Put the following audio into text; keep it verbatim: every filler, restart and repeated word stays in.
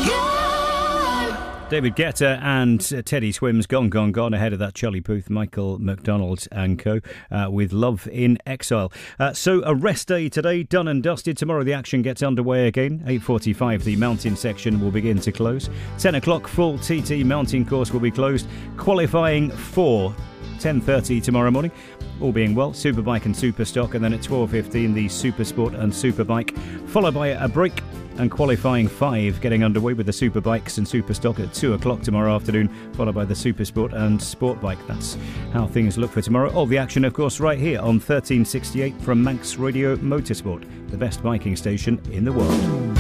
David Guetta and uh, Teddy Swims, Gone, Gone, Gone, ahead of that Charlie Puth, Michael McDonald and co, uh, with Love in Exile. Uh, so a rest day today, done and dusted. Tomorrow the action gets underway again. eight forty-five, the mountain section will begin to close. ten o'clock, full T T mountain course will be closed. Qualifying for ten thirty tomorrow morning. All being well, Superbike and Superstock, and then at twelve fifteen the Supersport and Superbike, followed by a break and qualifying five getting underway with the Superbikes and Superstock at two o'clock tomorrow afternoon, followed by the Supersport and Sportbike. That's how things look for tomorrow. All the action, of course, right here on thirteen sixty-eight from Manx Radio Motorsport, the best biking station in the world.